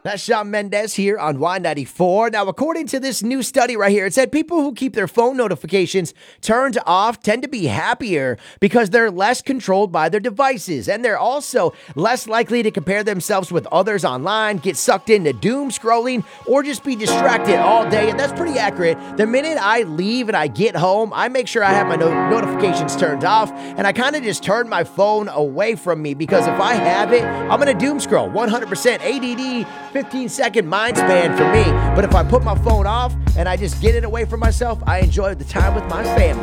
That's Shawn Mendes here on Y94. Now, according to this new study right here, it said people who keep their phone notifications turned off tend to be happier because they're less controlled by their devices. And they're also less likely to compare themselves with others online, get sucked into doom scrolling, or just be distracted all day. And that's pretty accurate. The minute I leave and I get home, I make sure I have my notifications turned off. And I kind of just turn my phone away from me because if I have it, I'm going to doom scroll. 100% ADD. 15-second mind span for me. But if I put my phone off and I just get it away from myself, I enjoy the time with my family.